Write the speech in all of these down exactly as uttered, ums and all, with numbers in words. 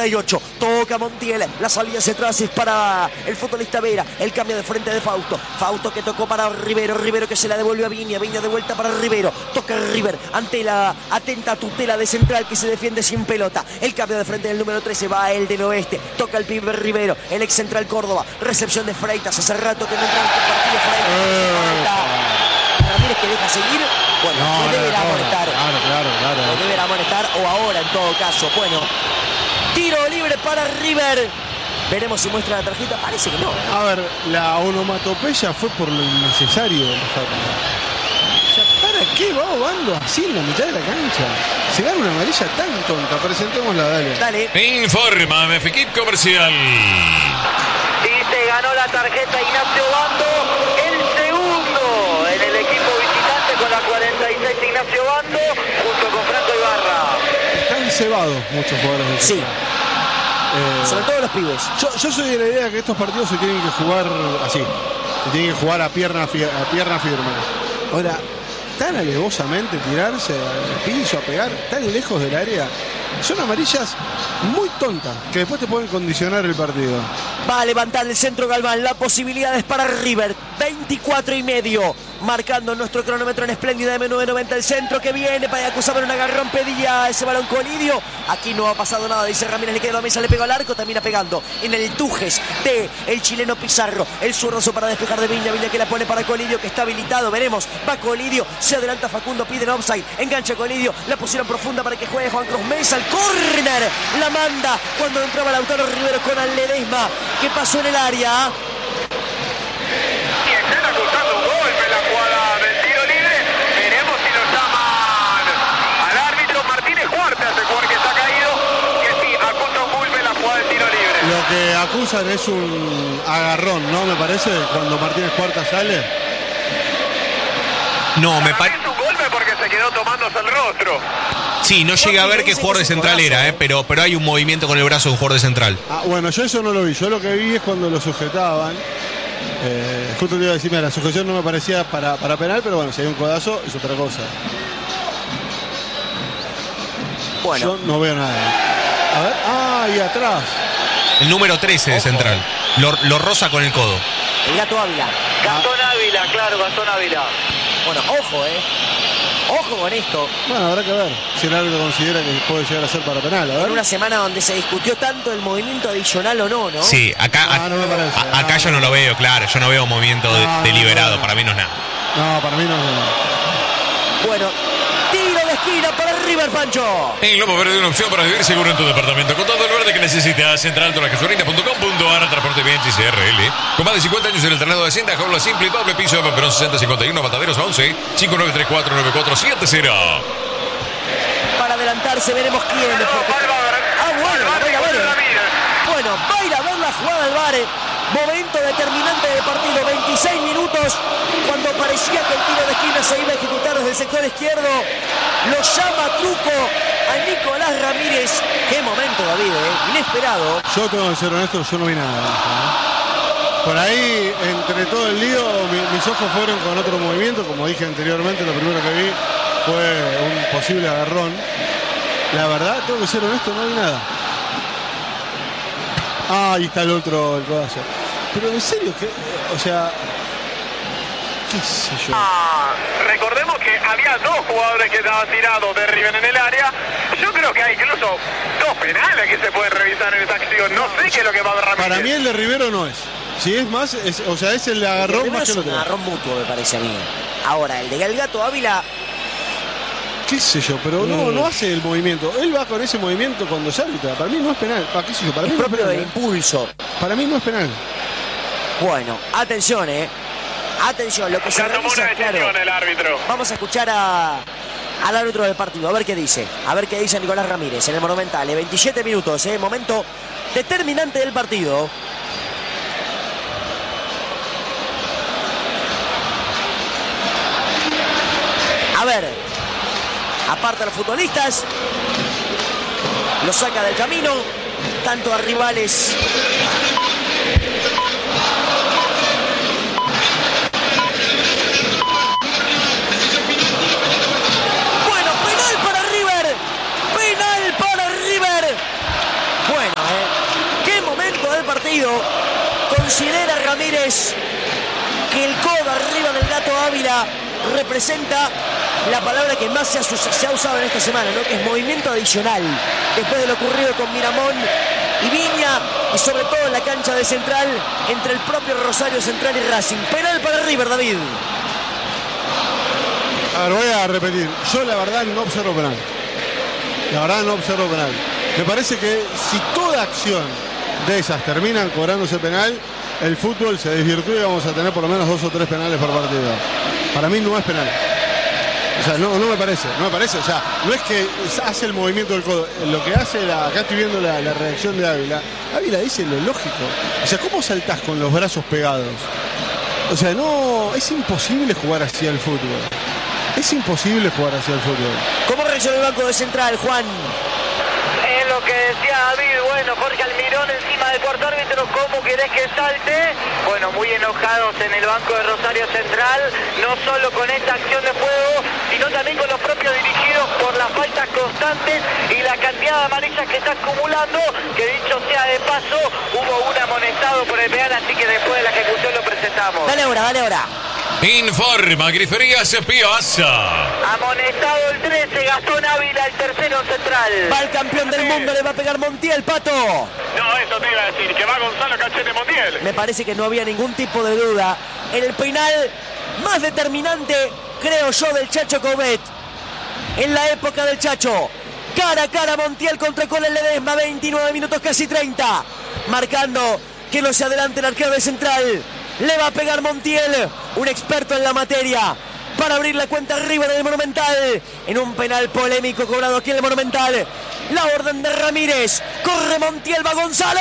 y ocho. Toca Montiel. La salida hacia atrás es para el futbolista Vera. El cambio de frente de Fausto. Fausto que tocó para Rivero. Rivero que se la devuelve a Viña. Viña de vuelta para Rivero. Toca River ante la atenta tutela de central que se defiende sin pelota. El cambio de frente del número trece va a el del oeste. Toca el pibe Rivero. El ex central Córdoba. Recepción de Freitas. Hace rato que no entra en este partido Freitas. Ramírez que deja seguir. Bueno, no, no deberá no, amonestar. Claro, claro, claro. No deberá amonestar o ahora en todo caso. Bueno, tiro libre para River. Veremos si muestra la tarjeta. Parece que no. A ver, la onomatopeya fue por lo innecesario. O sea, ¿para qué va Obando así en la mitad de la cancha? Se gana una amarilla tan tonta. Presentémosla, dale. Dale. Informa Mefequip Comercial. Y se ganó la tarjeta Ignacio Obando. El segundo en el equipo visitante con la cuarenta y seis Ignacio Obando junto con Franco Ibarra. Están cebados muchos jugadores del Sí. Eh, Sobre todo los pibes. Yo, yo soy de la idea que estos partidos se tienen que jugar así. Se tienen que jugar a pierna, fi- a pierna firme. Ahora, tan alevosamente tirarse al piso, a pegar, tan lejos del área, son amarillas muy tontas que después te pueden condicionar el partido. Va a levantar el centro Galván. La posibilidad es para River. veinticuatro y medio. Marcando nuestro cronómetro en espléndida M nueve noventa. El centro que viene para acusar un agarrón. Pedía ese balón Colidio. Aquí no ha pasado nada. Dice Ramírez, le queda a mesa, le pegó al arco. Termina pegando en el tujes de el chileno Pizarro. El zurdazo para despejar de Viña. Viña que la pone para Colidio, que está habilitado. Veremos. Va Colidio. Se adelanta Facundo. Piden offside. Engancha Colidio. La pusieron profunda para que juegue Juan Cruz Mesa. El córner. La manda cuando entraba Lautaro Rivero con Ledesma. ¿Qué pasó en el área? Y están acusando un golpe en la jugada del tiro libre. Veremos si lo llaman al árbitro. Martínez Huerta es el jugador que está caído. Que sí, acusa un golpe en la jugada del tiro libre. Lo que acusan es un agarrón, ¿no? Me parece, cuando Martínez Cuarta sale. No, me Para mí parece. es un golpe porque se quedó tomándose el rostro. Sí, no llegué a ver qué jugador de central era, eh, pero, pero hay un movimiento con el brazo de un jugador de central. Ah, bueno, yo eso no lo vi. Yo lo que vi es cuando lo sujetaban. Eh, justo te iba a decir, mira, la sujeción no me parecía para, para penal, pero bueno, si hay un codazo es otra cosa. Bueno, Yo no veo nada. A ver, ah, y atrás. El número trece de central. Lo, lo roza con el codo. el Gato Ávila. Gastón Ávila, claro, Gastón Ávila. Bueno, ojo, eh. Ojo con esto. Bueno, habrá que ver si el árbitro considera que puede llegar a ser para penal. A ver. En una semana donde se discutió tanto el movimiento adicional o no, ¿no? Sí, acá, Ah, no me parece. a- acá Ah, yo no lo veo, claro. Yo no veo movimiento de- No, no, deliberado. no, no. Para mí no es nada. No, para mí no. no. Bueno, tiro de esquina para River, Pancho. En Lomo Verde, una opción para vivir seguro en tu departamento. Con todo el verde que necesitas, central de la gasolina punto com punto a r, transporte Bianchi C R L. Con más de cincuenta años en el traslado de Hacienda, jaula simple, doble piso, Perón sesenta cincuenta y uno, Mataderos once, cinco nueve tres cuatro nueve cuatro siete cero. Para adelantarse, veremos quién. No, porque- va al bar. Ah, bueno, Va al bar, va a ir a ver. Ramírez. Bueno, va a ir a ver la jugada del VAR. Momento determinante del partido, veintiséis minutos, cuando parecía que el tiro de esquina se iba a ejecutar desde el sector izquierdo. Lo llama truco a Nicolás Ramírez. Qué momento, David, ¿eh? Inesperado. Yo tengo que ser honesto, yo no vi nada. ¿eh? Por ahí, entre todo el lío, mi- mis ojos fueron con otro movimiento. Como dije anteriormente, lo primero que vi fue un posible agarrón. La verdad, tengo que ser honesto, no vi nada. Ah, ahí está el otro, el codazo. Pero en serio, que, o sea, qué sé yo. Ah, recordemos que había dos jugadores que estaban tirados de River en el área. Yo creo que hay incluso dos penales que se pueden revisar en esta acción. No sé qué es lo que va a ver Ramírez. Para mí el de Rivero no es. Si es más, es- o sea, es el de agarrón Primero más que es el un otro. agarrón mutuo, me parece a mí. Ahora, el de El Gato Ávila, Qué sé yo, pero no, no hace el movimiento. Él va con ese movimiento cuando se arbitra. Para mí no es penal. Ah, qué sé yo, para es mí no es propio penal. del ¿eh? impulso. Para mí no es penal. Bueno, atención, eh. Atención, lo que se Ya tomó revisa una es claro. decisión el árbitro. Vamos a escuchar a, al árbitro del partido, a ver qué dice. A ver qué dice Nicolás Ramírez en el Monumental. Eh, veintisiete minutos, eh, momento determinante del partido. A ver, aparta a los futbolistas, lo saca del camino, tanto a rivales. Bueno, penal para River, penal para River. Bueno, partido. Considera Ramírez que el codo arriba del Gato Ávila representa la palabra que más se ha, se ha usado en esta semana, ¿no? Que es movimiento adicional. Después de lo ocurrido con Miramón y Viña, y sobre todo en la cancha de Central, entre el propio Rosario Central y Racing. Penal para River, David. A ver, voy a repetir. Yo la verdad no observo penal. La verdad no observo penal. Me parece que si toda acción de esas terminan cobrándose penal, el fútbol se desvirtúa y vamos a tener por lo menos dos o tres penales por partido. Para mí no es penal. O sea, no, no me parece, no me parece. O sea, no es que hace el movimiento del codo. Lo que hace, la, acá estoy viendo la, la reacción de Ávila. Ávila dice lo lógico. O sea, ¿cómo saltás con los brazos pegados? O sea, no, es imposible jugar así al fútbol. Es imposible jugar así al fútbol. ¿Cómo reaccionó el banco de Central, Juan? Es lo que decía David, bueno, Jorge Almirón encima del cuarto árbitro, ¿cómo querés que salte? Bueno, muy enojados en el banco de Rosario Central, no solo con esta acción de juego, sino también con los propios dirigidos por las faltas constantes y la cantidad de amarillas que está acumulando, que dicho sea de paso, hubo un amonestado por el penal, así que después de la ejecución lo presentamos. Dale ahora, dale ahora. Informa Griferías Piazza. Amonestado el trece, Gastón Ávila, el tercero Central. Va el campeón del mundo, le va a pegar Montiel, Pato. No, eso te iba a decir, que va Gonzalo Cachete Montiel. Me parece que no había ningún tipo de duda. En el penal más determinante, creo yo, del Chacho Coudet. En la época del Chacho. Cara a cara Montiel contra Colin Ledesma, veintinueve minutos, casi treinta. Marcando que no se adelante el arquero de Central. Le va a pegar Montiel, un experto en la materia, para abrir la cuenta arriba en el Monumental. En un penal polémico cobrado aquí en el Monumental. La orden de Ramírez. Corre Montiel, va Gonzalo.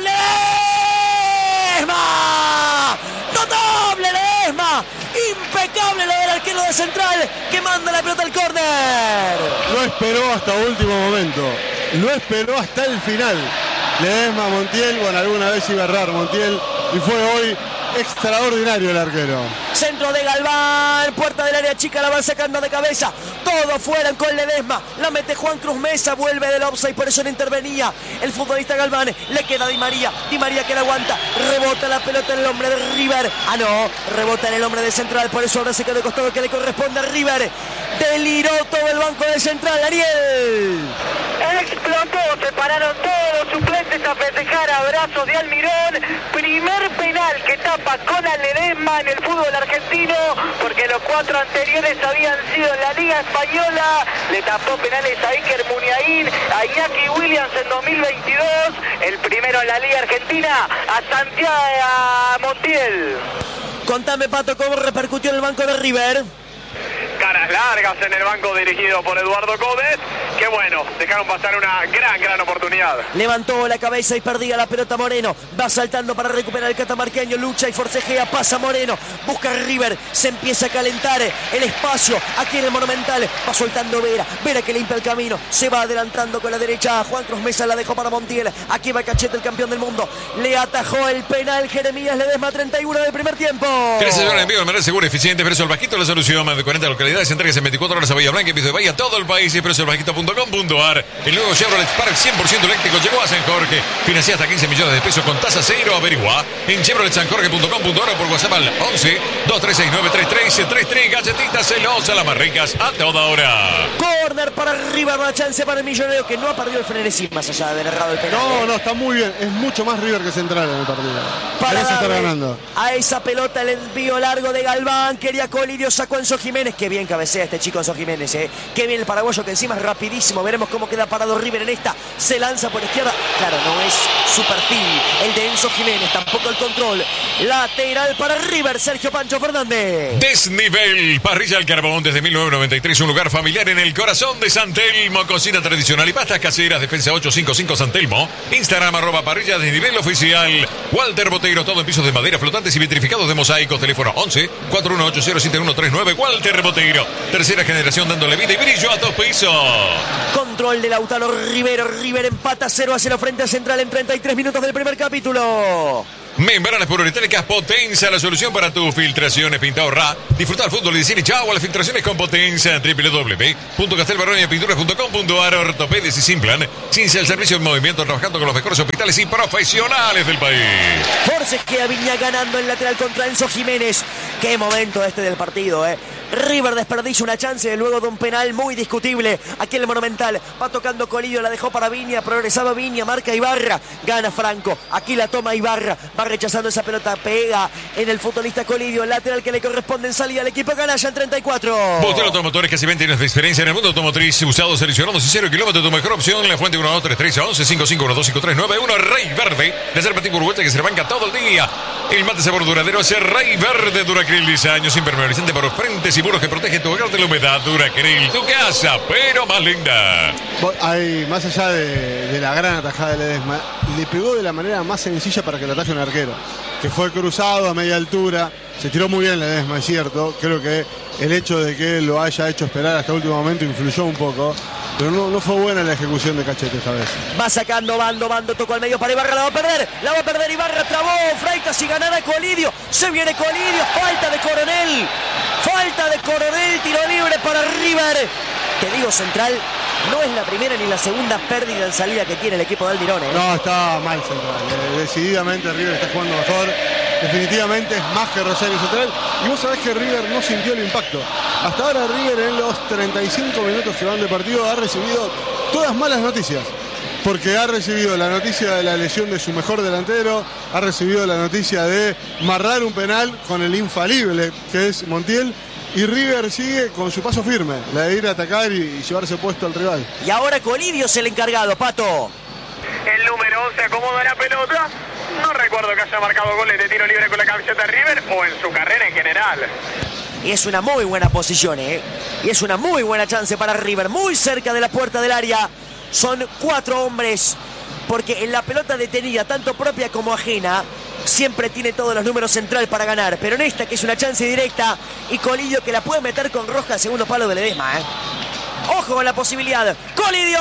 ¡Ledesma! ¡Notable Ledesma! Impecable lo del arquero de Central, que manda la pelota al córner. Lo esperó hasta último momento. Lo esperó hasta el final. Ledesma, Montiel, bueno, alguna vez iba a errar Montiel y fue hoy extraordinario el arquero. Centro de Galván, puerta del área chica, la van sacando de cabeza. Todos fueran con Ledesma. La mete Juan Cruz Mesa, vuelve del offside, por eso no intervenía el futbolista Galván. Le queda Di María, Di María que la aguanta. Rebota la pelota en el hombre de River. Ah, no, rebota en el hombre de Central, por eso ahora se queda de costado que le corresponde a River. Deliró todo el banco de Central, Ariel. Explotó, se pararon todos los suplentes a festejar, abrazos de Almirón. Primer penal que tapa con Ledesma en el fútbol argentino, porque los cuatro anteriores habían sido en la Liga Española. Le tapó penales a Iker Muniain, a Iñaki Williams en dos mil veintidós, el primero en la Liga Argentina, a Santiago a Montiel. Contame, Pato, cómo repercutió en el banco de River. Caras largas en el banco dirigido por Eduardo Coudet, que bueno, dejaron pasar una gran, gran oportunidad. Levantó la cabeza y perdía la pelota Moreno. Va saltando para recuperar el catamarqueño. Lucha y forcejea. Pasa Moreno. Busca River. Se empieza a calentar el espacio aquí en el Monumental. Va soltando Vera. Vera que limpia el camino. Se va adelantando con la derecha. Juan Cruz Mesa la dejó para Montiel. Aquí va Cachete, el campeón del mundo. Le atajó el penal Jeremías Ledesma, treinta y uno del primer tiempo. Gracias a un envío de manera segura, eficiente. Precio al Bajito, la solución. Más de cuarenta localidades. Entregas en veinticuatro horas a Bahía Blanca y piso de Bahía, todo el país. Y precio al bajito punto com punto ar. El nuevo Chevrolet Spark cien por ciento eléctrico llegó a San Jorge. Financia hasta quince millones de pesos con tasa cero. Averigua en chevrolet san jorge punto com punto ar o por WhatsApp al once, dos tres seis nueve, tres tres tres tres. Galletitas celosas, las más ricas a toda hora. Corner para River, una chance para el Millonario, que no ha perdido el frenesí más allá de haber errado el penal. No, no, está muy bien. Es mucho más River que Central en el partido. Para está ganando. A esa pelota el envío largo de Galván. Quería Colidio, sacó Enzo Jiménez. Qué bien cabecea este chico Enzo Jiménez, eh. Qué bien el paraguayo, que encima es rapidísimo. Veremos cómo queda parado River en esta. Se lanza por izquierda. Claro, no es su perfil el de Enzo Jiménez, tampoco el control. Lateral para River, Sergio Pancho Fernández. Desnivel, parrilla al carbón desde mil novecientos noventa y tres, un lugar familiar en el corazón de San Telmo. Cocina tradicional y pastas caseras, Defensa ochocientos cincuenta y cinco San Telmo. Instagram arroba parrilla desnivel oficial. Walter Boteiro, todo en pisos de madera flotantes y vitrificados de mosaicos. Teléfono once, cuatro uno ocho cero, siete uno tres nueve. Walter Boteiro, tercera generación dándole vida y brillo a dos pisos. Control de Lautaro Rivero. River empata cero a cero frente a Central en treinta y tres minutos del primer capítulo. Membranas poliuretánicas Potenza, la solución para tus filtraciones. Pintado Ra. Disfruta del fútbol y decir chao a las filtraciones con Potenza. doble u doble u doble u punto castelbarroña pinturas punto com punto ar. Ortopedias y Simplan. Ciencia del servicio en movimiento, trabajando con los mejores hospitales y profesionales del país. Forces queda Viña ganando el lateral contra Enzo Jiménez. Qué momento este del partido, eh. River desperdicia una chance luego de un penal muy discutible. Aquí en el Monumental va tocando Colidio, la dejó para Viña, progresaba Viña, marca Ibarra, gana Franco, aquí la toma Ibarra, va rechazando esa pelota, pega en el futbolista Colidio, lateral que le corresponde en salida al equipo canalla en treinta y cuatro. Botero Automotores, casi veinte años de experiencia en el mundo automotriz, usados, seleccionados y cero kilómetros, tu mejor opción. La Fuente uno dos tres tres once cinco cinco uno dos cinco tres nueve uno. Rey Verde, de ser petit burbuete que se rebanca todo el día. El mate sabor duradero es Rey Verde Duracril, diseños impermeabilizante para los frentes y muros que protege tu hogar de la humedad. Duracril, tu casa, pero más linda. Hay, más allá de, de la gran atajada de Ledesma, le pegó de la manera más sencilla para que lo ataje un arquero, que fue cruzado a media altura. Se tiró muy bien Ledesma, es cierto. Creo que el hecho de que lo haya hecho esperar hasta el último momento influyó un poco, pero no, no fue buena la ejecución de Cachete esta vez. Va sacando Bando, Bando tocó al medio para Ibarra, la va a perder, la va a perder Ibarra, trabó Freitas y ganará Colidio, se viene Colidio, falta de Coronel, falta de Coronel, tiro libre para River. Te digo, Central no es la primera ni la segunda pérdida en salida que tiene el equipo de Almirón, ¿eh? No, está mal Central, eh, decididamente River está jugando mejor. Definitivamente es más que Rosario Central. Y vos sabés que River no sintió el impacto. Hasta ahora River en los treinta y cinco minutos que van de partido ha recibido todas malas noticias. Porque ha recibido la noticia de la lesión de su mejor delantero, ha recibido la noticia de marrar un penal con el infalible que es Montiel. Y River sigue con su paso firme, la de ir a atacar y, y llevarse puesto al rival. Y ahora Colidio es el encargado, Pato. El número once acomoda la pelota. No recuerdo que haya marcado goles de tiro libre con la camiseta de River o en su carrera en general. Y es una muy buena posición, ¿eh? Y es una muy buena chance para River, muy cerca de la puerta del área. Son cuatro hombres, porque en la pelota detenida, tanto propia como ajena, siempre tiene todos los números Central para ganar. Pero en esta, que es una chance directa, y Colidio que la puede meter con rosca al segundo palo de Ledesma, ¿eh? Ojo con la posibilidad. Colidio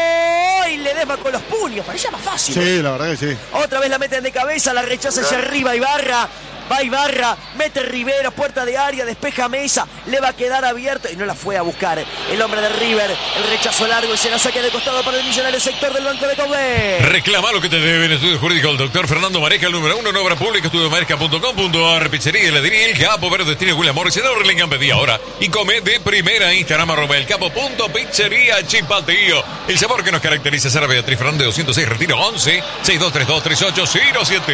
y Ledesma con los puños. Parecía más fácil. Sí, la verdad que sí. Otra vez la meten de cabeza, la rechaza hacia arriba Ibarra. Va Ibarra, mete Rivero, puerta de área, despeja Mesa, le va a quedar abierto y no la fue a buscar. El hombre de River, el rechazo largo y se la saque de costado para el millonario sector del Banco de Cobre. Reclama lo que te debe en Estudio Jurídico el doctor Fernando Maresca, el número uno en obra pública, estudio maresca punto com punto ar, pizzería y heladería El Capo, Verde Destino William Morris, en Orlingham, pedí ahora y come de primera. Instagram arroba el capo punto pizzería Chipatío. El sabor que nos caracteriza. Sara Beatriz Fernández doscientos seis, Retiro once, seis dos tres dos, tres ocho cero siete.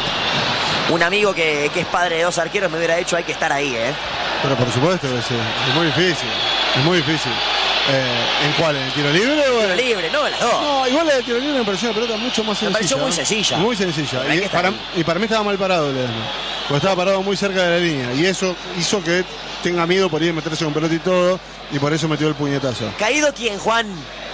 Un amigo que, que es padre de dos arqueros me hubiera dicho hay que estar ahí, ¿eh? Pero por supuesto que sí. Es muy difícil. Es muy difícil. Eh, ¿En cuál? ¿En el tiro libre o Tiro en... libre, no, las dos. No, igual la de tiro libre me pareció una pelota mucho más sencilla. Me pareció muy sencilla. Muy sencilla. Hay Y que estar para, ahí. y para mí estaba mal parado Ledesma. Porque estaba parado muy cerca de la línea. Y eso hizo que tenga miedo por ir a meterse con pelota y todo. Y por eso metió el puñetazo. ¿Caído quién, Juan?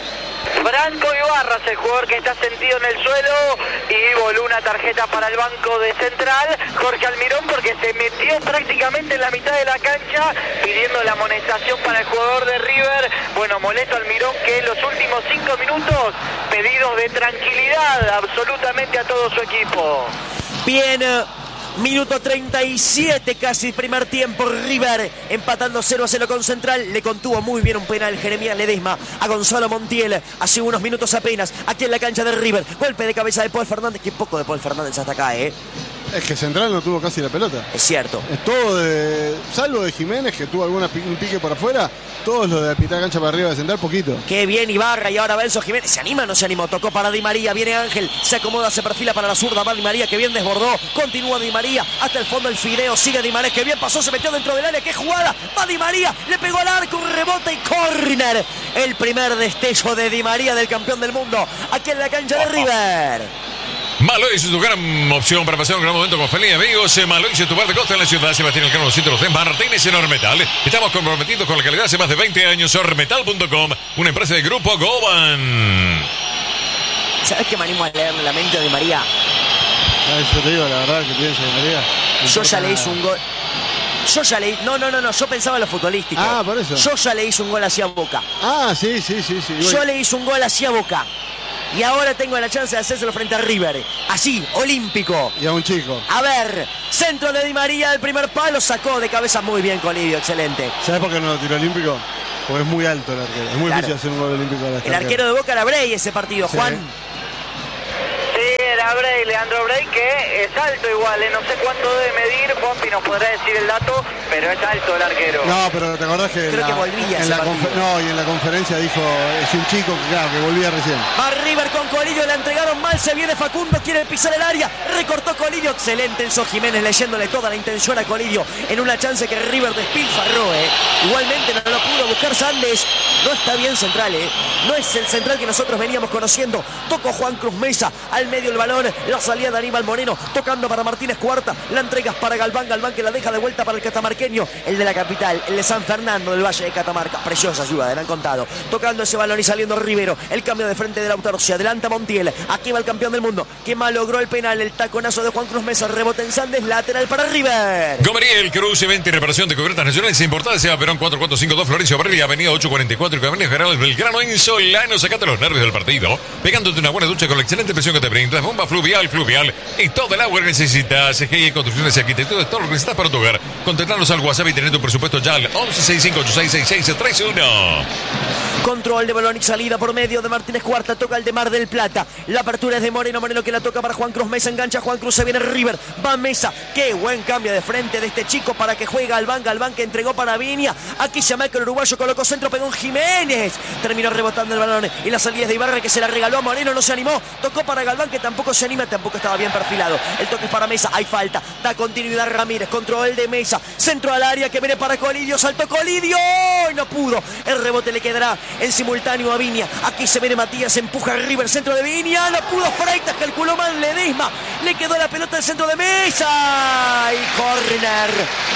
Franco Ibarra es el jugador que está sentido en el suelo y voló una tarjeta para el banco de Central, Jorge Almirón, porque se metió prácticamente en la mitad de la cancha pidiendo la amonestación para el jugador de River. Bueno, molesto Almirón que en los últimos cinco minutos pedidos de tranquilidad absolutamente a todo su equipo. Bien, eh, minuto treinta y siete casi, primer tiempo. River empatando cero a cero con Central. Le contuvo muy bien un penal Jeremías Ledesma a Gonzalo Montiel hace unos minutos apenas aquí en la cancha de River. Golpe de cabeza de Paul Fernández. Qué poco de Paul Fernández hasta acá, ¿eh? Es que Central no tuvo casi la pelota. Es cierto. Es todo de... Salvo de Jiménez, que tuvo alguna pi- un pique por afuera. Todos los de la mitad cancha para arriba de Central, poquito. Qué bien Ibarra y ahora Benzo Jiménez. ¿Se anima o no se animó? Tocó para Di María. Viene Ángel. Se acomoda, se perfila para la zurda. Va Di María, que bien desbordó. Continúa Di María. Hasta el fondo el fideo. Sigue Di María, que bien pasó. Se metió dentro del área. ¡Qué jugada! Va Di María. Le pegó al arco. Un rebote y córner. El primer destello de Di María, del campeón del mundo, aquí en la cancha de River. Maloy es tu gran opción para pasar un gran momento con familia y amigos. Maloy es tu bar de costa en la ciudad. Sebastián Elcano doscientos tres Martínez en Ormetal. Estamos comprometidos con la calidad hace más de veinte años. Ormetal punto com, una empresa del grupo Goban. ¿Sabes qué me animo a leerle la mente a Di María? ¿Sabes? Yo te digo la verdad que piensa de María. No Yo ya importa le hice nada. un gol. Yo ya le No, no, no, no. Yo pensaba en lo futbolístico. Ah, por eso. Yo ya le hice un gol hacia Boca. Ah, sí, sí, sí, sí. Yo le hice un gol hacia Boca. y ahora tengo la chance de hacérselo frente a River. Así, olímpico. Y a un chico. A ver, centro de Di María, el primer palo, sacó de cabeza muy bien Colidio, excelente. ¿Sabes por qué no lo tiró olímpico? Porque es muy alto el arquero. Es muy Claro. difícil hacer un gol olímpico a la El arquero de Boca era Brey ese partido, Sí. Juan. Sí, era Bray, Leandro Bray, que es alto igual, ¿eh? No sé cuánto debe medir, Juanpi nos podrá decir el dato, pero es alto el arquero. No, pero ¿te acordás que, en Creo la, que volvía en ese la partido. confer- no, y en la conferencia dijo, es un chico que, claro, que volvía recién. Va River con Colidio, la entregaron mal, se viene Facundo, quiere pisar el área, recortó Colidio, excelente Enzo Jiménez leyéndole toda la intención a Colidio en una chance que River despilfarró, eh. Igualmente no lo pudo buscar Sandes, no está bien central, eh. No es el central que nosotros veníamos conociendo. Tocó Juan Cruz Mesa, al medio el balón, la salida de Aníbal Moreno, tocando para Martínez Cuarta, la entregas para Galván, Galván que la deja de vuelta para el catamarqueño, el de la capital, el de San Fernando del Valle de Catamarca, preciosa ayuda, le han contado, tocando ese balón y saliendo Rivero, el cambio de frente de Lautaro, se adelanta Montiel, aquí va el campeón del mundo, que malogró el penal, el taconazo de Juan Cruz Mesa, rebote en Sandes, lateral para River. Gomeriel, Cruz, venta y reparación de cubiertas nacionales importadas, Seba Perón cuatro cuatro cinco dos, Florencio Barril, Avenida ocho cuarenta y cuatro, y Avenida General Belgrano, en Solano. Sacate los nervios del partido, pegándote una buena ducha con la excelente presión que te brinda, bomba fluvial, fluvial, y todo el agua que necesitas. C G I Construcciones y Arquitectura, todo lo que necesitas para tu hogar. Contactanos al WhatsApp y tener tu presupuesto ya al once sesenta y cinco ochenta y seis sesenta y seis treinta y uno. Control de balón y salida por medio de Martínez Cuarta, toca el de Mar del Plata, la apertura es de Moreno, Moreno que la toca para Juan Cruz Mesa, engancha Juan Cruz, se viene River, va Mesa, qué buen cambio de frente de este chico para que juegue Galván, Galván que entregó para Viña, aquí se llama que el uruguayo colocó centro, pegó un Jiménez, terminó rebotando el balón y la salida es de Ibarra que se la regaló a Moreno, no se animó, tocó para Galván que tampoco se anima, tampoco estaba bien perfilado, el toque es para Mesa, hay falta, da continuidad Ramírez, control de Mesa, centro al área que viene para Colidio, saltó Colidio, y no pudo, el rebote le quedará en simultáneo a Viña, aquí se viene Matías, empuja a River, centro de Viña, no pudo Freitas, calculó mal Ledesma, le quedó la pelota al centro de Mesa, y córner,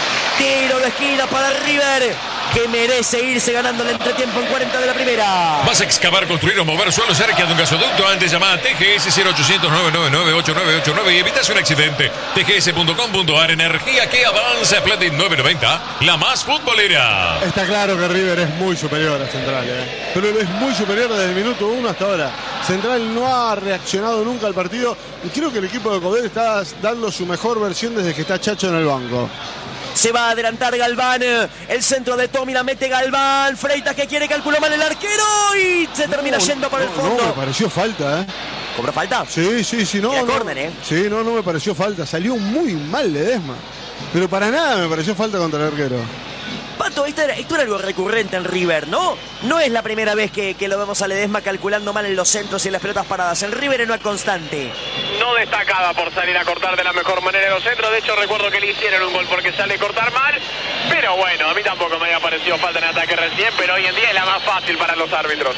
tiro de esquina para River, que merece irse ganando el entretiempo en cuarenta de la primera. Vas a excavar, construir o mover suelo cerca de un gasoducto. Antes llamada T G S cero ochocientos nueve nueve nueve ocho nueve ocho nueve y evitas un accidente. T G S punto com punto a r, energía que avanza. Splendid nueve noventa, la más futbolera. Está claro que River es muy superior a Central, ¿eh? Pero es muy superior desde el minuto uno hasta ahora. Central no ha reaccionado nunca al partido y creo que el equipo de Coder está dando su mejor versión desde que está Chacho en el banco. Se va a adelantar Galván, el centro de Tommy la mete Galván, Freitas que quiere, calculó mal el arquero y se termina No, yendo para no, el fondo. No, me pareció falta, ¿eh? ¿Cobró falta? Sí, sí, sí, no. Era no. córner, ¿eh? Sí, no, no me pareció falta. Salió muy mal Ledesma. Pero para nada me pareció falta contra el arquero. Pato, esto era, esto era algo recurrente en River, ¿no? No es la primera vez que, que lo vemos a Ledesma calculando mal en los centros y en las pelotas paradas. En River no es constante. No destacada por salir a cortar de la mejor manera en los centros. De hecho, recuerdo que le hicieron un gol porque sale a cortar mal. Pero bueno, a mí tampoco me había parecido falta en ataque recién, pero hoy en día es la más fácil para los árbitros.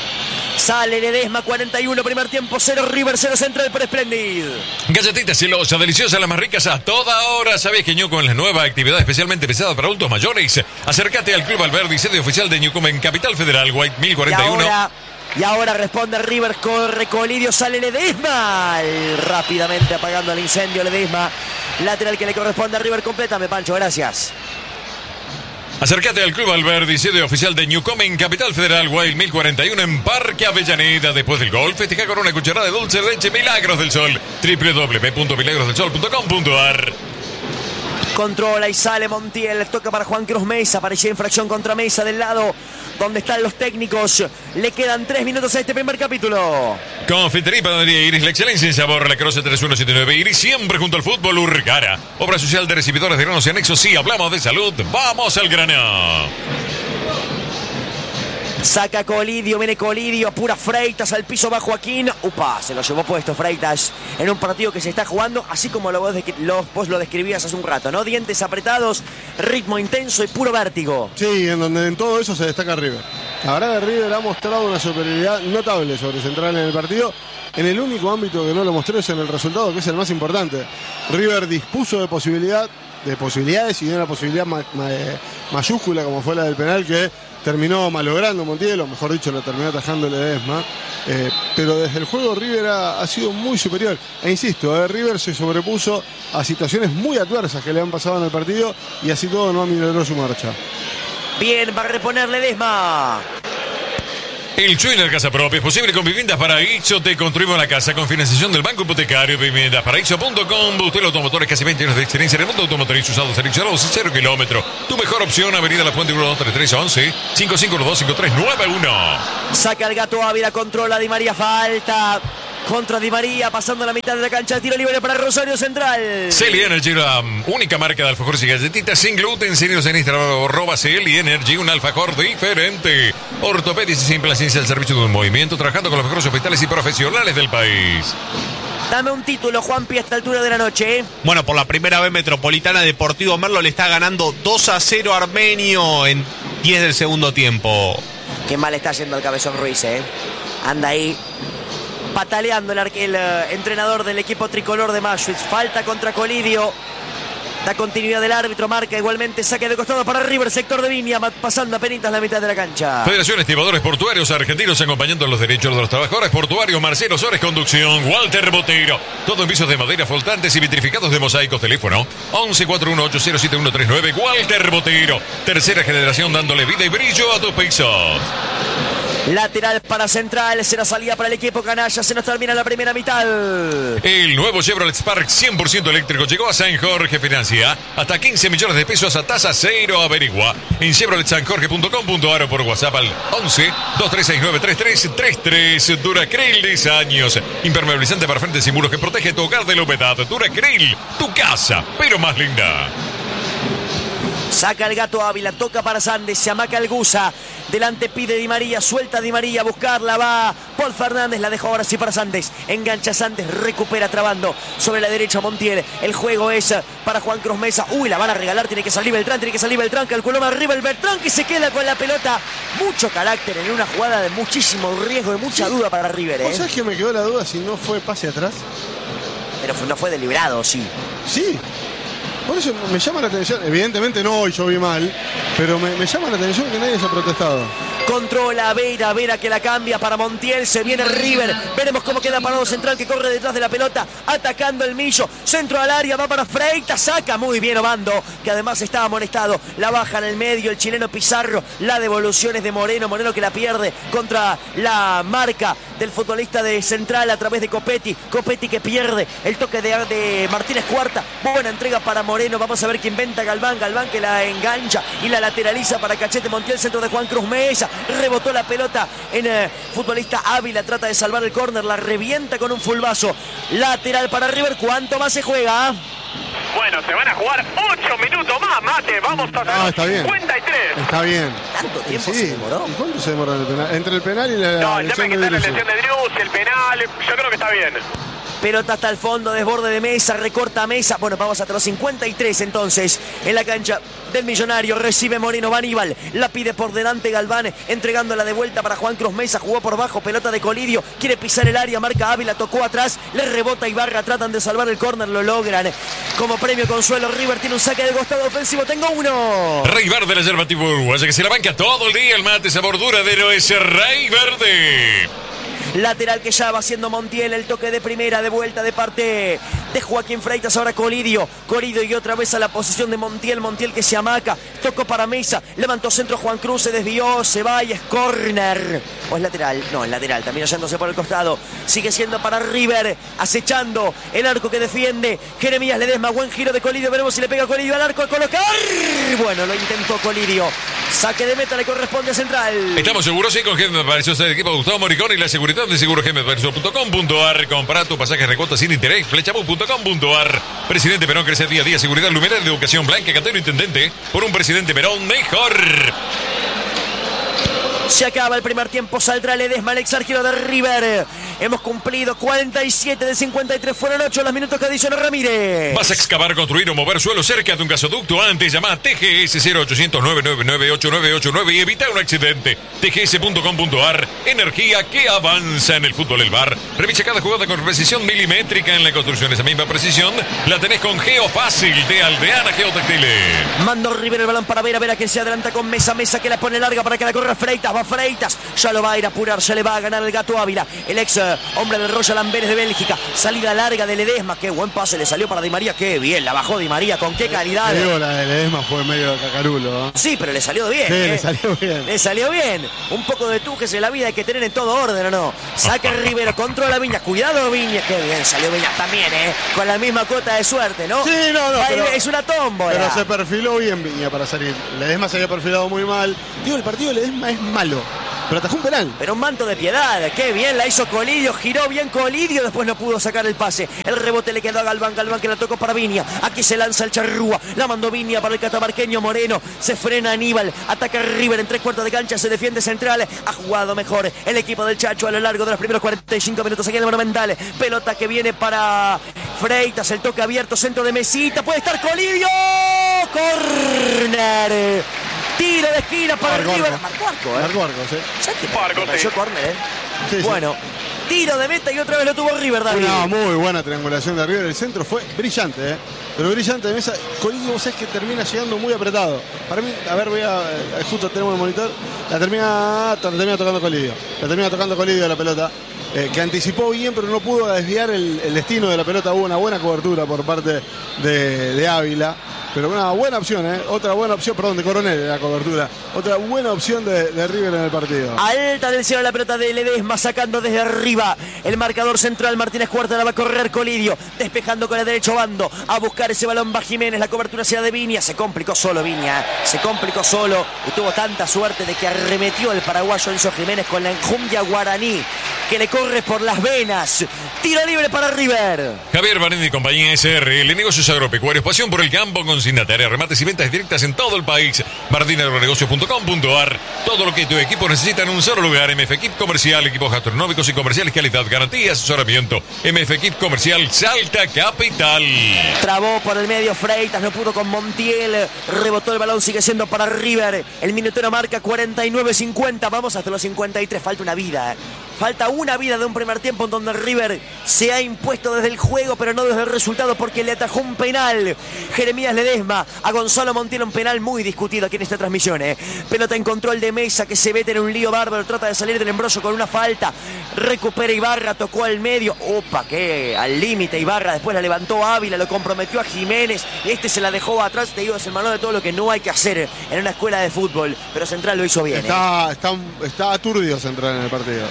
Sale Ledesma, cuarenta y uno, primer tiempo, cero River, cero Central por Splendid. Galletitas celosas, deliciosas, las más ricas a toda hora. ¿Sabés que Ñuco en la nueva actividad especialmente pesada para adultos mayores? Acércate al Club Alberdi, sede oficial de Ñuco en Capital Federal, White mil Y cuarenta y uno. ahora, y ahora responde River, corre Colidio, sale Ledesma. Rápidamente apagando el incendio Ledesma. Lateral que le corresponde a River, complétame Pancho, gracias. Acércate al Club Alberdi, sede oficial de Newcom en Capital Federal, Wild mil cuarenta y uno en Parque Avellaneda. Después del gol, festeja con una cucharada de dulce de leche Milagros del Sol. doble u doble u doble u punto milagros del sol punto com punto a r. Controla y sale Montiel, toca para Juan Cruz Mesa, parecía infracción contra Mesa del lado donde están los técnicos. Le quedan tres minutos a este primer capítulo. Confitería y Panadería Iris, la excelencia en sabor, la Croce tres uno siete nueve Iris, siempre junto al fútbol Urgara. Obra social de recibidores de granos y anexos, sí, hablamos de salud, vamos al grano. Saca Colidio, viene Colidio, apura Freitas, al piso va Joaquín. Upa, se lo llevó puesto Freitas en un partido que se está jugando, así como lo vos, de, lo, vos lo describías hace un rato, ¿no? Dientes apretados, ritmo intenso y puro vértigo. Sí, en donde en todo eso se destaca River. La verdad que River ha mostrado una superioridad notable sobre Central en el partido. En el único ámbito que no lo mostró es en el resultado, que es el más importante. River dispuso de posibilidad, de posibilidades y de una posibilidad ma ma mayúscula como fue la del penal que terminó malogrando Montiel, o mejor dicho, lo terminó atajando Ledesma. Eh, pero desde el juego River ha, ha sido muy superior. E insisto, eh, River se sobrepuso a situaciones muy adversas que le han pasado en el partido y así todo no aminoró su marcha. Bien, va a reponer Ledesma. El sueño de la casa propia es posible con Viviendas Paraíso. Te construimos la casa con financiación del Banco Hipotecario. Viviendas Paraíso punto com. Bustelo Automotores, casi veinte años de experiencia en el mundo automotriz, usados, seleccionados y cero kilómetros. Tu mejor opción, Avenida La Fuente, uno dos tres tres once, cinco cinco dos cinco tres nueve uno. Saca el Gato Ávila, controla Di María, falta contra Di María, pasando la mitad de la cancha, tiro libre para Rosario Central. Celi Energy, la única marca de alfajores y galletitas sin gluten. Síguenos en Instagram, arroba Celi Energy, un alfajor diferente. Ortopedia y simple, la ciencia al servicio de un movimiento, trabajando con los mejores hospitales y profesionales del país. Dame un título, Juanpi, a esta altura de la noche, ¿eh? Bueno, por la primera vez Metropolitana, Deportivo Merlo le está ganando dos a cero a Armenio en diez del segundo tiempo. Qué mal está yendo el Cabezón Ruiz, ¿eh? Anda ahí pataleando el, el uh, entrenador del equipo tricolor de Maschwitz. Falta contra Colidio. Da continuidad del árbitro, marca igualmente saque de costado para River, sector de Viña, pasando apenas la mitad de la cancha. Federación Estibadores Portuarios Argentinos, acompañando los derechos de los trabajadores portuarios. Marcelo Sores, conducción. Walter Botero. Todo en pisos de madera, flotantes y vitrificados de mosaicos. Teléfono once cuatro uno ocho cero siete uno tres nueve. Walter Botero. Tercera generación dándole vida y brillo a tus pisos. Lateral para Central, será salida para el equipo canalla, se nos termina la primera mitad. El nuevo Chevrolet Spark cien por ciento eléctrico llegó a San Jorge. Financia hasta quince millones de pesos a tasa cero. Averigua en chevrolet san jorge punto com punto a r o por WhatsApp al once dos tres seis nueve tres tres tres tres. Duracryl, diez años. Impermeabilizante para frentes y muros que protege tu hogar de la humedad. Duracryl, tu casa, pero más linda. Saca el Gato Ávila, toca para Sandes, se amaca el Gusa. Delante pide Di María, suelta Di María a buscarla, va Paul Fernández, la dejó ahora sí para Sandes. Engancha Sandes, recupera trabando sobre la derecha Montiel. El juego es para Juan Cruz Mesa. Uy, la van a regalar, tiene que salir Beltrán, tiene que salir Beltrán, calculó más arriba el Beltrán que se queda con la pelota. Mucho carácter en una jugada de muchísimo riesgo, de mucha duda para River, ¿eh? ¿Vos sabés que me quedó la duda si no fue pase atrás? Pero no fue deliberado, sí. Sí. Por eso me llama la atención, evidentemente no hoy yo vi mal, pero me, me llama la atención que nadie se ha protestado. Controla Vera, Vera que la cambia para Montiel, se viene River, veremos cómo queda parado Central que corre detrás de la pelota, atacando el Millo, centro al área, va para Freitas, saca muy bien Obando, que además estaba amonestado, la baja en el medio el chileno Pizarro, la devolución es de Moreno, Moreno que la pierde contra la marca del futbolista de Central a través de Copetti, Copetti que pierde el toque de, de Martínez Cuarta, buena entrega para Moreno, vamos a ver qué inventa Galván, Galván que la engancha y la lateraliza para Cachete Montiel, centro de Juan Cruz Mesa, rebotó la pelota en el futbolista Ávila, trata de salvar el córner, la revienta con un fulbazo, lateral para River, ¿cuánto más se juega? Bueno, se van a jugar ocho minutos más, Mate, vamos a Ah, está bien. cincuenta y tres. Está bien. ¿Tanto tiempo Sí. se demoró? ¿Y cuánto se demoró en el penal? Entre el penal y la No, el tema lesión es que de está la Driussi. lesión de Driussi, el penal, yo creo que está bien. Pelota hasta el fondo, desborde de Mesa, recorta Mesa. Bueno, vamos hasta los cincuenta y tres entonces en la cancha del Millonario. Recibe Moreno, va Aníbal, la pide por delante Galván, entregándola de vuelta para Juan Cruz Mesa. Jugó por bajo, pelota de Colidio, quiere pisar el área, marca Ávila, tocó atrás, le rebota Ibarra, tratan de salvar el córner, lo logran. Como premio consuelo, River tiene un saque de costado ofensivo, tengo uno. Rey Verde, la yerba tipo uruguaya que se la banca todo el día. El mate sabor duradero es Rey Verde. Lateral que ya va haciendo Montiel, el toque de primera, de vuelta de parte de Joaquín Freitas, ahora Colidio, Colidio y otra vez a la posición de Montiel, Montiel que se amaca, tocó para Mesa, levantó centro Juan Cruz, se desvió, se va y es córner, o es lateral, no, es lateral, también hallándose por el costado, sigue siendo para River, acechando el arco que defiende Jeremías Ledesma, buen giro de Colidio, veremos si le pega Colidio al arco, a colocar, bueno, lo intentó Colidio, saque de meta le corresponde a Central. Estamos seguros, sí, con G M Pareció el equipo de Gustavo Moricón y la seguridad de seguro G M Pareció punto com punto a r. Compra tu pasaje recuota sin interés, flechabú punto com punto a r. Presidente Perón crece día a día, seguridad, luminaria de educación blanca, Catero Intendente, por un presidente Perón mejor. Se acaba el primer tiempo, saldrá Ledesma, el exarquero de River. Hemos cumplido cuarenta y siete de cincuenta y tres, fueron ocho los minutos que adicionó Ramírez. ¿Vas a excavar, construir o mover suelo cerca de un gasoducto? Antes llama a T G S cero ochocientos nueve nueve nueve ocho nueve ocho nueve y evita un accidente. T G S punto com punto a r. Energía que avanza en el fútbol del bar. Revisa cada jugada con precisión milimétrica en la construcción. Esa misma precisión la tenés con Geofácil de Aldeana Geotextiles. Mandó River el balón para Vera, Vera que se adelanta con Mesa, Mesa que la pone larga para que la corra Freitas, va Freitas, ya lo va a ir a apurar, ya le va a ganar el Gato Ávila, el ex eh, hombre del Royal Amberes de Bélgica. Salida larga de Ledesma. Qué buen pase le salió para Di María. Qué bien, la bajó Di María. Con qué calidad. Te digo, la de Ledesma fue medio cacarulo, ¿eh? Sí, pero le salió bien. Sí, ¿eh? le salió bien. Le salió bien. Un poco de tujes en la vida hay que tener en todo orden, ¿o no? Saca Rivero, controla Viña. Cuidado, Viña. Qué bien salió Viña también, ¿eh? Con la misma cuota de suerte, ¿no? Sí, no, no. Ahí Pero, es una tómbola. pero se perfiló bien Viña para salir. Ledesma se había perfilado muy mal. Digo, el partido de Ledesma es malo, pero atajó un penal. Pero un manto de piedad. Qué bien la hizo Colidio. Giró bien Colidio. Después no pudo sacar el pase. El rebote le quedó a Galván. Galván que la tocó para Viña. Aquí se lanza el Charrúa. La mandó Viña para el catamarqueño Moreno. Se frena Aníbal. Ataca River en tres cuartos de cancha. Se defiende Central. Ha jugado mejor el equipo del Chacho a lo largo de los primeros cuarenta y cinco minutos aquí en el Monumental. Pelota que viene para Freitas. El toque abierto. Centro de Mesita. Puede estar Colidio. Corner. Tiro de esquina para Marco River. Arco. Marco Arco, ¿eh? Marco Arco, sí. ¿Sabes qué? Marco, Me pareció sí. córner, ¿eh? Sí, sí. Bueno, tiro de meta y otra vez lo tuvo River, David. Una muy buena triangulación de River. El centro fue brillante, ¿eh? Pero brillante de mesa. Colidio, vos sabés que termina llegando muy apretado. Para mí, a ver, voy a. eh, Justo tenemos el monitor. La termina, la termina tocando Colidio. La termina tocando Colidio la pelota. Eh, que anticipó bien, pero no pudo desviar el, el destino de la pelota. Hubo una buena cobertura por parte de, de Ávila. Pero una buena opción, ¿eh? Otra buena opción, perdón, de Coronel la cobertura. Otra buena opción de, de River en el partido. Alta del cielo la pelota de Ledesma, sacando desde arriba el marcador central. Martínez Cuarta la va a correr Colidio, despejando con el derecho bando. A buscar ese balón va Jiménez, la cobertura será de Viña. Se complicó solo Viña, se complicó solo. Y tuvo tanta suerte de que arremetió el paraguayo Enzo Jiménez con la enjundia guaraní, que le corre por las venas. Tiro libre para River. Javier Barendi y compañía S R L, negocios agropecuarios, pasión por el campo, consignataria, remates y ventas directas en todo el país. martín agronegocios punto com punto a r. Todo lo que tu equipo necesita en un solo lugar. M F Kit Comercial, equipos gastronómicos y comerciales, calidad, garantía, asesoramiento. M F Kit Comercial, Salta Capital. Trabó por el medio Freitas, no pudo con Montiel. Rebotó el balón, sigue siendo para River. El minutero marca cuarenta y nueve cincuenta. Vamos hasta los cincuenta y tres. Falta una vida. Falta una vida de un primer tiempo en donde River se ha impuesto desde el juego, pero no desde el resultado, porque le atajó un penal Jeremías Ledesma a Gonzalo Montiel, un penal muy discutido aquí en esta transmisión. ¿eh? Pelota en control de Mesa, que se mete en un lío bárbaro, trata de salir del embrollo con una falta. Recupera Ibarra, tocó al medio. Opa, que al límite Ibarra, después la levantó Ávila, lo comprometió a Jiménez, y este se la dejó atrás. Te digo, es el manual de todo lo que no hay que hacer en una escuela de fútbol, pero Central lo hizo bien. Está, ¿eh? está, está aturdido Central en el partido.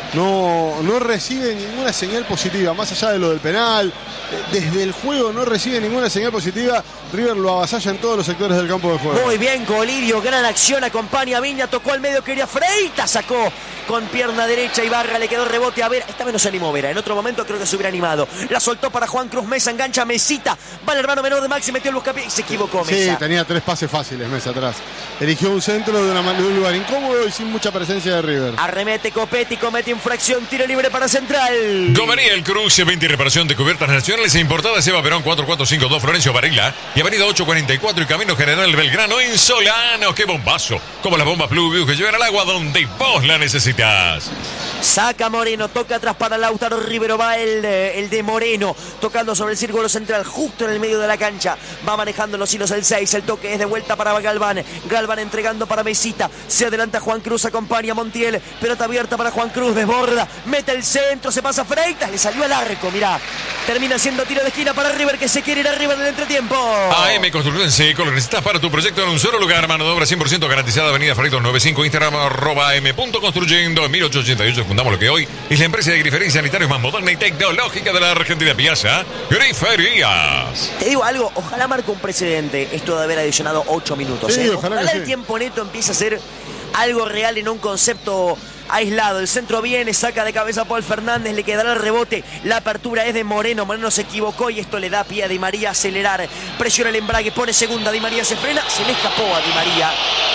No, no recibe ninguna señal positiva, más allá de lo del penal. Desde el juego no recibe ninguna señal positiva. River lo avasalla en todos los sectores del campo de juego. Muy bien, Colidio, gran acción, acompaña a Viña, tocó al medio, quería Freitas, sacó con pierna derecha, Ibarra le quedó rebote a Vera. Esta vez no se animó Vera, en otro momento creo que se hubiera animado. La soltó para Juan Cruz Mesa, engancha a Mesita, va el hermano menor de Maxi, metió el buscapié y se equivocó Mesa. Sí, tenía tres pases fáciles Mesa atrás. Eligió un centro de, una, de un lugar incómodo y sin mucha presencia de River. Arremete Copetti, comete infracción, tiro libre para Central. Gomería El Cruce, venta y reparación de cubiertas nacionales e importadas. Eva Perón cuatro cuatro cinco dos, Florencio Varela. Y avenida ocho cuarenta y cuatro y Camino General Belgrano en Solano. ¡Qué bombazo! Como las bombas Pluvius que llevan al agua donde vos la necesitas. Saca Moreno, toca atrás para Lautaro Rivero, va el, el de Moreno, tocando sobre el círculo central, justo en el medio de la cancha, va manejando los hilos el seis, el toque es de vuelta para Galván, Galván entregando para Mesita, se adelanta Juan Cruz, acompaña a Montiel, pelota abierta para Juan Cruz, desborda, mete el centro, se pasa Freitas, le salió al arco, mirá, termina siendo tiro de esquina para River, que se quiere ir a River del entretiempo. A M Construcción Seco, lo necesitas para tu proyecto en un solo lugar, mano de obra cien por ciento garantizada, avenida Freitas noventa y cinco, Instagram arroba m punto construyendo, en mil ochocientos ochenta y ocho fundamos lo que hoy es la empresa de grifería y sanitarios más moderna y tecnológica de la Argentina. Piazza Griferías. Te digo algo, ojalá marque un precedente esto de haber adicionado ocho minutos. Sí, ¿eh? ojalá Ojalá que el sí. tiempo neto empiece a ser algo real y no un concepto aislado. El centro viene, saca de cabeza a Paul Fernández, le quedará el rebote. La apertura es de Moreno. Moreno se equivocó y esto le da pie a Di María a acelerar. Presiona el embrague, pone segunda. Di María se frena, se le escapó a Di María.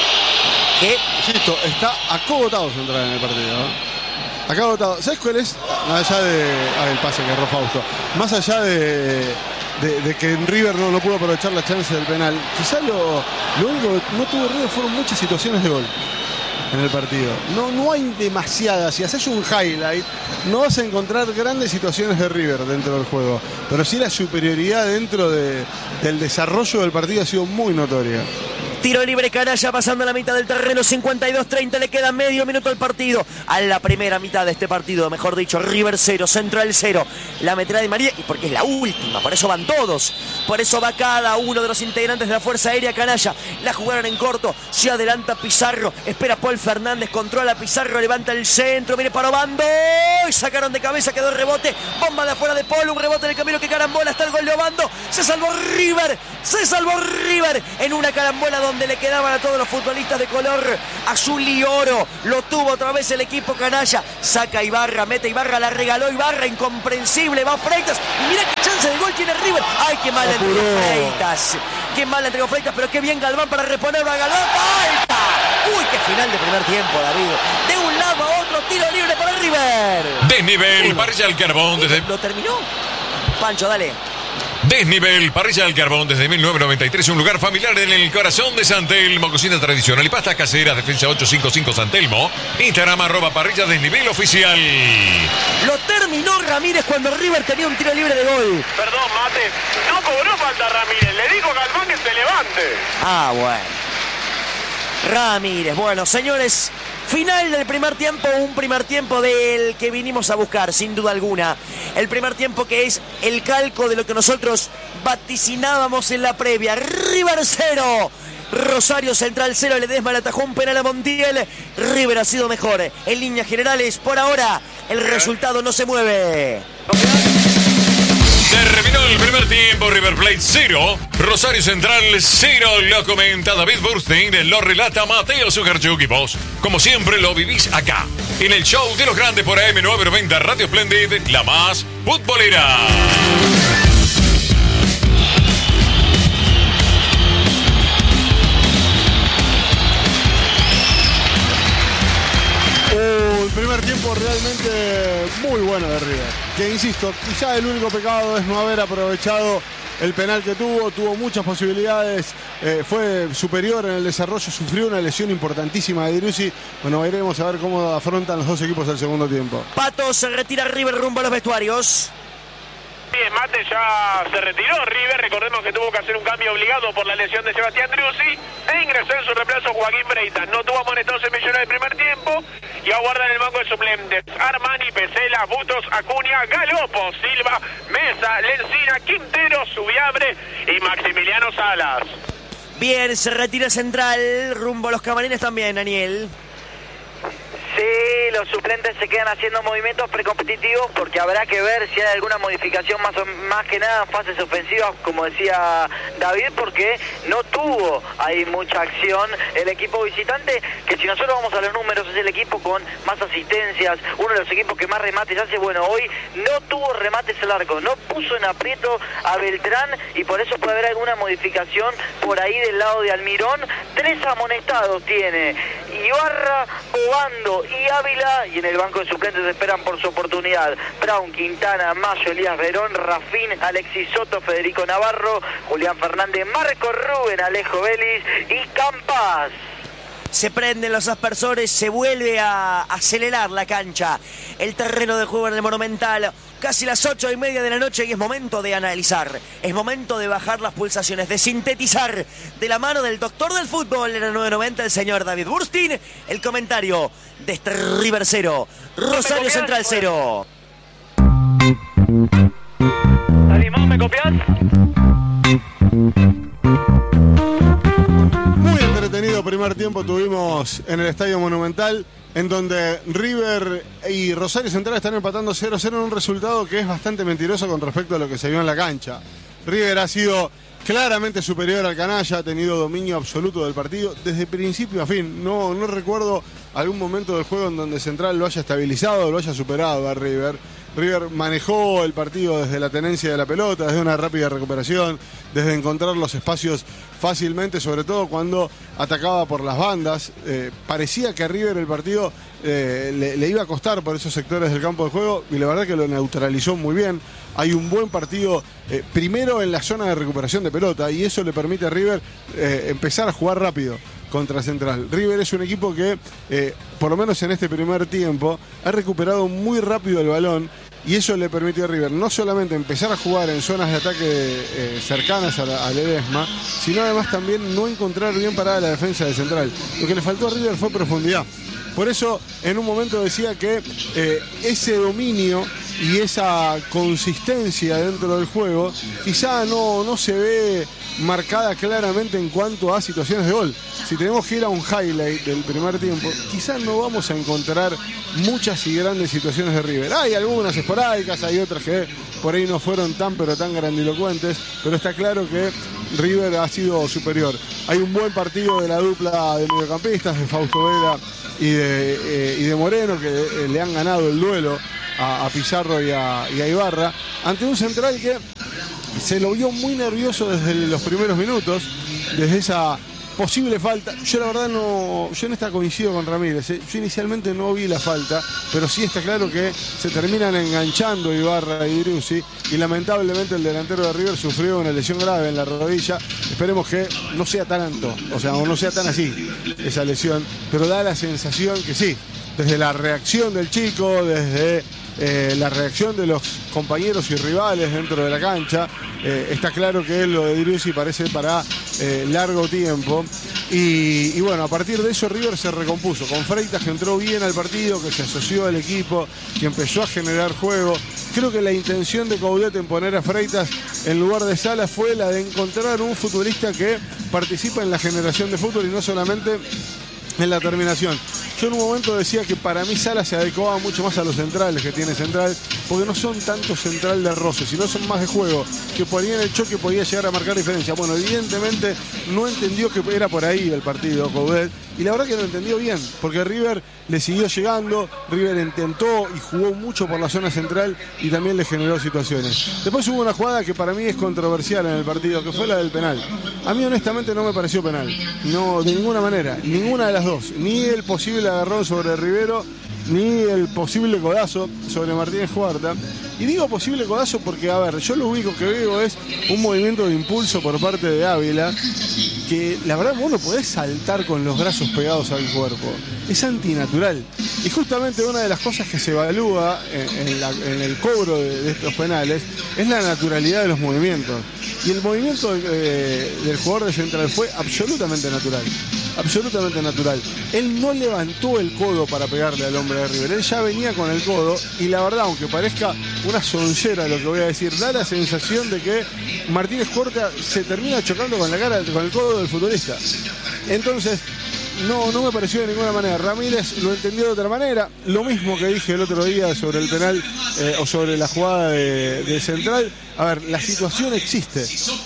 Que Insisto, está acogotado Central en el partido, ¿no? Acogotado. ¿Sabes cuál es? Más allá de. Ah, el pase que erró Fausto. Más allá de. De, de que en River no, no pudo aprovechar la chance del penal. Quizás lo, lo único que no tuvo River fueron muchas situaciones de gol en el partido. No, no hay demasiadas. Si haces un highlight, no vas a encontrar grandes situaciones de River dentro del juego. Pero sí la superioridad dentro de, del desarrollo del partido ha sido muy notoria. Tiro libre Canalla pasando a la mitad del terreno, cincuenta y dos treinta, le queda medio minuto al partido. A la primera mitad de este partido, mejor dicho, River cero, Central cero. La meterá Di María, y porque es la última, por eso van todos. Por eso va cada uno de los integrantes de la Fuerza Aérea Canalla. La jugaron en corto, se adelanta Pizarro, espera Paul Fernández, controla Pizarro, levanta el centro, viene para Obando, y sacaron de cabeza, quedó el rebote, bomba de afuera de Paul, un rebote en el camino que carambola, está el gol de Obando, se salvó River, se salvó River en una carambola donde le quedaban a todos los futbolistas de color azul y oro. Lo tuvo otra vez el equipo Canalla, saca Ibarra, mete Ibarra, la regaló Ibarra, incomprensible, va Freitas, y mira qué chance de gol tiene River. Ay, qué mal entregó Freitas, qué mal entregó Freitas, pero qué bien Galván para reponerlo a Galván. ¡Falta! Uy, qué final de primer tiempo, David. De un lado a otro, tiro libre para River. Desnivel, parrilla al carbón desde... ¿Lo terminó? Pancho, dale. Desnivel, parrilla al carbón desde mil novecientos noventa y tres, un lugar familiar en el corazón de San Telmo, cocina tradicional y pastas caseras, defensa ocho cinco cinco San Telmo, Instagram arroba parrilla desnivel oficial. Lo terminó Ramírez cuando River tenía un tiro libre de gol. Perdón, Mate, no cobró falta Ramírez, le dijo a Galván que se levante. Ah, bueno. Ramírez, bueno, señores, final del primer tiempo, un primer tiempo del que vinimos a buscar, sin duda alguna. El primer tiempo que es el calco de lo que nosotros vaticinábamos en la previa. River cero, Rosario Central cero, Ledesma le atajó un penal a Montiel. River ha sido mejor. En líneas generales, por ahora, el resultado no se mueve. Terminó el primer tiempo, River Plate cero, Rosario Central cero, lo comenta David Burstein, lo relata Mateo Zuccarchuk y vos, como siempre lo vivís acá, en el show de los grandes por A M novecientos noventa Radio Splendid, la más futbolera. Un primer tiempo realmente muy bueno de River. Que insisto, quizá el único pecado es no haber aprovechado el penal que tuvo. Tuvo muchas posibilidades, eh, fue superior en el desarrollo, sufrió una lesión importantísima de Driussi. Bueno, veremos a ver cómo afrontan los dos equipos el segundo tiempo. Pato, se retira River rumbo a los vestuarios. Bien, Mate ya se retiró River, recordemos que tuvo que hacer un cambio obligado por la lesión de Sebastián Driussi e ingresó en su reemplazo Joaquín Freitas. No tuvo amonestados en Millones del primer tiempo y aguarda en el banco de suplentes Armani, Pesela, Butos, Acuña, Galopo, Silva, Mesa, Lencina, Quintero, Subiabre y Maximiliano Salas. Bien, se retira Central rumbo a los camarines también, Daniel. Sí, los suplentes se quedan haciendo movimientos precompetitivos porque habrá que ver si hay alguna modificación más, o, más que nada en fases ofensivas, como decía David, porque no tuvo ahí mucha acción el equipo visitante, que si nosotros vamos a los números es el equipo con más asistencias, uno de los equipos que más remates hace. Bueno, hoy no tuvo remates al arco, no puso en aprieto a Beltrán y por eso puede haber alguna modificación por ahí del lado de Almirón. Tres amonestados tiene Ibarra, Obando y Ávila, y en el banco de suplentes esperan por su oportunidad Brown, Quintana, Mayo, Elías Verón, Rafín, Alexis Soto, Federico Navarro, Julián Fernández, Marco Rubén, Alejo Vélez y Campas. Se prenden los aspersores, se vuelve a acelerar la cancha, el terreno de juego en el Monumental. Casi las ocho y media de la noche y es momento de analizar, es momento de bajar las pulsaciones, de sintetizar de la mano del doctor del fútbol en el nueve noventa, el señor David Burstein, el comentario de este River cero, Rosario Central cero. Salimón, ¿me copias? Muy entretenido primer tiempo tuvimos en el Estadio Monumental, en donde River y Rosario Central están empatando cero cero en un resultado que es bastante mentiroso con respecto a lo que se vio en la cancha. River ha sido claramente superior al Canalla, ha tenido dominio absoluto del partido desde principio a fin. No, no recuerdo algún momento del juego en donde Central lo haya estabilizado o lo haya superado a River. River manejó el partido desde la tenencia de la pelota, desde una rápida recuperación, desde encontrar los espacios fácilmente, sobre todo cuando atacaba por las bandas. Eh, parecía que a River el partido eh, le, le iba a costar por esos sectores del campo de juego y la verdad que lo neutralizó muy bien. Hay un buen partido eh, primero en la zona de recuperación de pelota y eso le permite a River eh, empezar a jugar rápido contra Central. River es un equipo que, eh, por lo menos en este primer tiempo, ha recuperado muy rápido el balón y eso le permitió a River no solamente empezar a jugar en zonas de ataque eh, cercanas a la, a Ledesma, sino además también no encontrar bien parada la defensa de Central. Lo que le faltó a River fue profundidad. Por eso en un momento decía que eh, ese dominio y esa consistencia dentro del juego quizá no, no se ve marcada claramente en cuanto a situaciones de gol. Si tenemos que ir a un highlight del primer tiempo, quizás no vamos a encontrar muchas y grandes situaciones de River. Hay algunas esporádicas, hay otras que por ahí no fueron tan pero tan grandilocuentes, pero está claro que River ha sido superior. Hay un buen partido de la dupla de mediocampistas, de Fausto Vera y de, eh, y de Moreno, que eh, le han ganado el duelo a, a Pizarro y a, y a Ibarra, ante un Central que se lo vio muy nervioso desde los primeros minutos, desde esa posible falta. Yo la verdad no, yo en esta coincido con Ramírez, ¿eh? Yo inicialmente no vi la falta, pero sí está claro que se terminan enganchando Ibarra y Driussi, y lamentablemente el delantero de River sufrió una lesión grave en la rodilla. Esperemos que no sea tanto, o sea, o no sea tan así esa lesión, pero da la sensación que sí, desde la reacción del chico, desde eh, la reacción de los compañeros y rivales dentro de la cancha, eh, está claro que lo de Driussi parece para eh, largo tiempo. Y, y bueno, a partir de eso River se recompuso, con Freitas, que entró bien al partido, que se asoció al equipo, que empezó a generar juego. Creo que la intención de Coudet en poner a Freitas en lugar de Salas fue la de encontrar un futbolista que participa en la generación de fútbol y no solamente en la terminación. Yo en un momento decía que para mí Salas se adecuaba mucho más a los centrales que tiene Central, porque no son tanto central de roce, sino son más de juego, que por ahí en el choque podía llegar a marcar diferencia. Bueno, evidentemente no entendió que era por ahí el partido Coudet, y la verdad que lo entendió bien, porque River le siguió llegando, River intentó y jugó mucho por la zona central y también le generó situaciones. Después hubo una jugada que para mí es controversial en el partido, que fue la del penal. A mí honestamente no me pareció penal, no, de ninguna manera, ninguna de las dos, ni el posible agarrón sobre Rivero, ni el posible codazo sobre Martínez Huerta. Y digo posible codazo porque, a ver, yo lo único que veo es un movimiento de impulso por parte de Ávila, que la verdad vos no podés saltar con los brazos pegados al cuerpo, es antinatural. Y justamente una de las cosas que se evalúa en, en, la, en el cobro de, de estos penales es la naturalidad de los movimientos. Y el movimiento eh, del jugador de Central fue absolutamente natural. Absolutamente natural. Él no levantó el codo para pegarle al hombre de River. Él ya venía con el codo y la verdad, aunque parezca una soncera lo que voy a decir, da la sensación de que Martínez Huerta se termina chocando con la cara, con el codo del futbolista. Entonces, no, no me pareció de ninguna manera. Ramírez lo entendió de otra manera. Lo mismo que dije el otro día sobre el penal eh, o sobre la jugada de, de Central. A ver, la situación existe.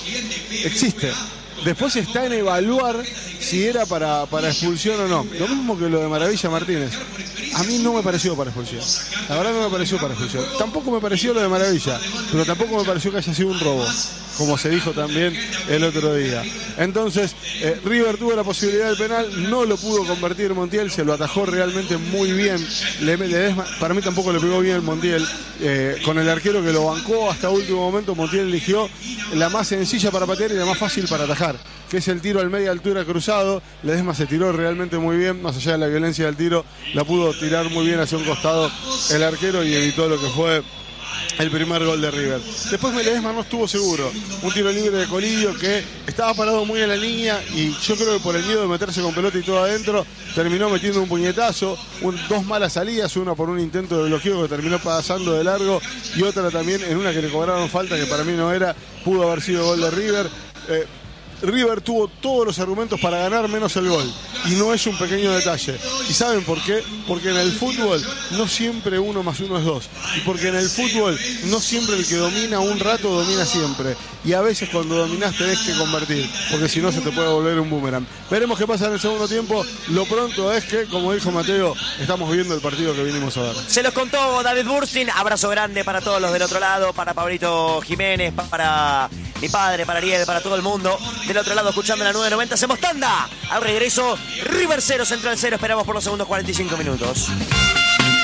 Existe. Después está en evaluar si era para, para expulsión o no. Lo mismo que lo de Maravilla Martínez. A mí no me pareció para expulsión. La verdad no me pareció para expulsión. Tampoco me pareció lo de Maravilla, pero tampoco me pareció que haya sido un robo, como se dijo también el otro día. Entonces, eh, River tuvo la posibilidad del penal, no lo pudo convertir Montiel, se lo atajó realmente muy bien. Le, le, para mí tampoco le pegó bien Montiel. Eh, con el arquero que lo bancó hasta último momento, Montiel eligió la más sencilla para patear y la más fácil para atajar, que es el tiro al media altura cruzado. Ledesma se tiró realmente muy bien, más allá de la violencia del tiro, la pudo tirar muy bien hacia un costado el arquero y evitó lo que fue el primer gol de River. Después Ledesma no estuvo seguro. Un tiro libre de Colidio que estaba parado muy en la línea y yo creo que por el miedo de meterse con pelota y todo adentro, terminó metiendo un puñetazo, un, dos malas salidas, una por un intento de bloqueo que terminó pasando de largo y otra también en una que le cobraron falta que para mí no era, pudo haber sido gol de River. Eh, River tuvo todos los argumentos para ganar menos el gol y no es un pequeño detalle. ¿Y saben por qué? Porque en el fútbol no siempre uno más uno es dos, y porque en el fútbol no siempre el que domina un rato domina siempre, y a veces cuando dominás tenés que convertir, porque si no se te puede volver un boomerang. Veremos qué pasa en el segundo tiempo. Lo pronto es que, como dijo Mateo, estamos viendo el partido que vinimos a ver. Se los contó David Bursin. Abrazo grande para todos los del otro lado, para Pablito Jiménez, para mi padre, para Ariel, para todo el mundo del otro lado escuchando la nueve noventa. Hacemos tanda. Al regreso, River cero, Central cero. Esperamos por los segundos cuarenta y cinco minutos.